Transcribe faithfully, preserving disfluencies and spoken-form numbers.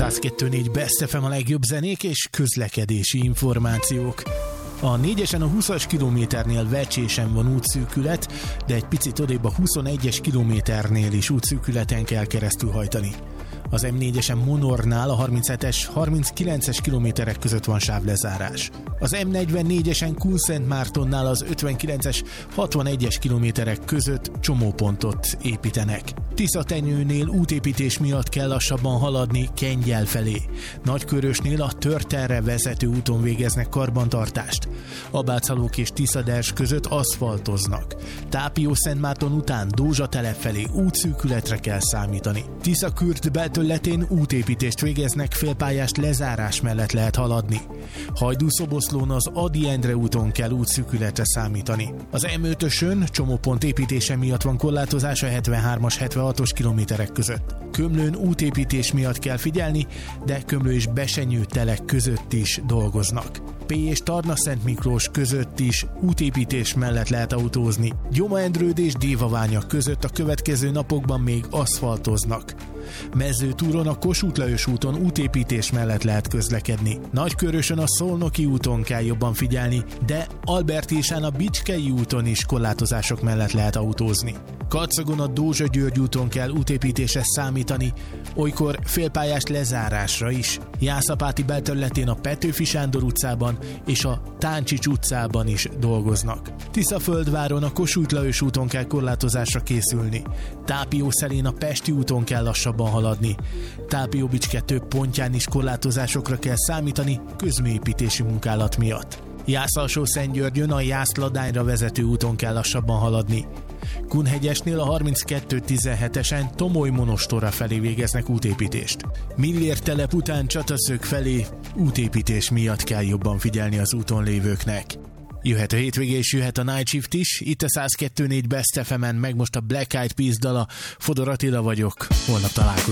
száz kettő négy Best ef em, a legjobb zenék és közlekedési információk. A négyesen a húszas kilométernél Vecsésen van útszűkület, de egy picit odébb a huszonegyes kilométernél is útszűkületen kell keresztül hajtani. Az em négyesen Monornál a harminchetes harminckilences kilométerek között van sávlezárás. Az em negyvennégyesen Kunszentmártonnál az ötvenkilences hatvanegyes kilométerek között csomópontot építenek. Tiszatenyőnél útépítés miatt kell lassabban haladni Kengyel felé. Nagykörösnél a Törterre vezető úton végeznek karbantartást. Abácsalók és Tiszaders között aszfaltoznak. Tápió-Szentmárton után Dózsatelep felé útszűkületre kell számítani. Tiszakürt belterületén útépítést végeznek, félpályás lezárás mellett lehet haladni. Hajdú-Szoboszlón az Ady Endre úton kell útszűkületre számítani. Az em ötösön csomópont építése miatt van korlátozás a hetvenhármas hetvenhatos kilométerek között. Kömlőn útépítés miatt kell figyelni, de Kömlő és Besenyő telek között is dolgoznak. Pély és Tarna-Szent között is útépítés mellett lehet autózni. Gyoma-Endrőd és Dévaványa között a következő napokban még aszfaltoznak. Mezőtúron a Kossuth-Lajos úton útépítés mellett lehet közlekedni. Nagykörösön a Szolnoki úton kell jobban figyelni, de Albertisán a Bicskei úton is korlátozások mellett lehet autózni. Kacagon a Dózsa-György úton kell útépítésre számítani, olykor félpályás lezárásra is. Jászapáti belterületén a Petőfi Sándor utcában és a Táncsics utcában is dolgoznak. Tiszaföldváron a Kossuth-Lajos úton kell korlátozásra készülni. Tápiószelén a Pesti úton kell lassabban haladni. Tápió-Bicske több pontján is korlátozásokra kell számítani közműépítési munkálat miatt. Jász-Alsó-Szentgyörgyön a Jász-Ladányra vezető úton kell lassabban haladni. Kunhegyesnél a harminckettő tizenhetesen Tomoly-Monostorra felé végeznek útépítést. Millér telep után Csataszög felé útépítés miatt kell jobban figyelni az úton lévőknek. Jöhet a hétvége és jöhet a Night Shift is, itt a száz kettő négy Best ef emen, meg most a Black Eyed Peas dala. Fodor Attila vagyok, holnap találkozunk.